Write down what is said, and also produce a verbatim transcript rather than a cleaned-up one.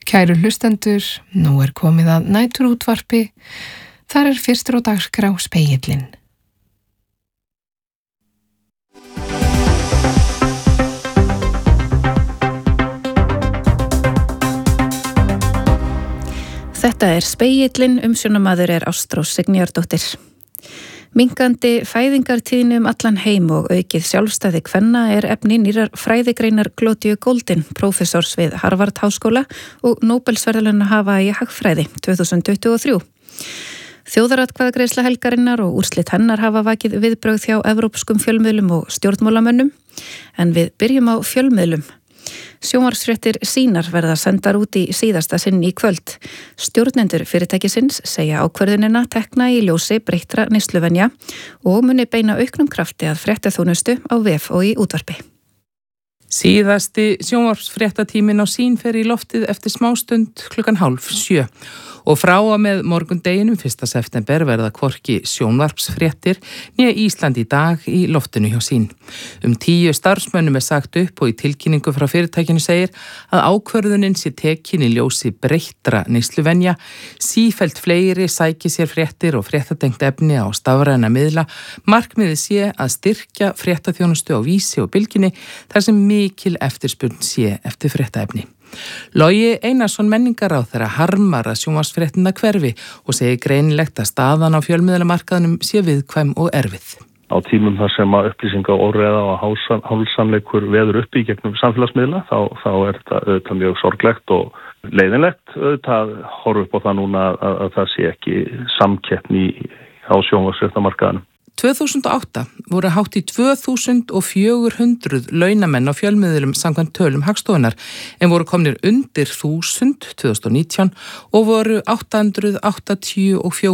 Kæru hlustendur, nú er komið að næturútvarpi. Þar er fyrstur á dagskrá Spegillinn. Þetta er Spegillinn, umsjónarmaður er Ástrós Signíðardóttir. Minkandi fæðingartíðni um allan heim og aukið sjálfstæði kvenna er efni nýrar fræðigreinar Glódíu Góldin, prófessors við Harvard Háskóla og Nóbelsverðlauna hafa í hagfræði tvö þúsund tuttugu og þrjú. Þjóðaratkvæðagreiðsla helgarinnar og úrslit hennar hafa vakið viðbrögð hjá evrópskum fjölmiðlum og stjórnmálamönnum, en við byrjum á fjölmiðlum. Sjónvarpsfréttir Sýnar verða sendar út í síðasta sinn í kvöld. Stjórnendur fyrirtækisins segja ákvörðunina tekna í ljósi breyttra neysluvenja og muni beina auknum krafti að fréttaþjónustu á vef og í útvarpi. Síðasti sjónvarpsfréttatíminn á Sýn fer í loftið eftir smástund klukkan hálf sjö. Og frá og með morgundeginum fyrsta september verða hvorki sjónvarpsfréttir né Ísland í dag í loftinu hjá Sýn. Um tíu starfsmönnum er sagt upp og í tilkynningu frá fyrirtækinu segir að ákvörðunin sé tekin í ljósi breyttra neysluvenja, sífellt fleiri sæki sér fréttir og fréttatengt efni á stafræna miðla, markmiðið sé að styrkja fréttaþjónustu á Vísi og Bylgjunni þar sem mikil eftirspurn sé eftir fréttaefni. Logi Einarsson menningaráðherra harmar að sjónvarpsfréttina hverfi og segir greinilegt að staðan á fjölmiðlamarkaðnum sé viðkvæm og erfið. Á tímum þar sem að upplýsinga óreiða og hálfsannleikur veður upp í gegnum samfélagsmiðla þá, þá er þetta auðvitað mjög sorglegt og leiðinlegt. Auðvitað horfa upp á það núna að, að það sé ekki samkeppni á sjónvarpsfréttamarkaðnum. tvö þúsund og átta voru hátt í tvö þúsund fjögur hundruð launamenn á fjölmiðlum samkvæmt tölum Hagstofunnar en voru komnir undir þúsund tvö þúsund og nítján og voru átta hundruð áttatíu og fjögur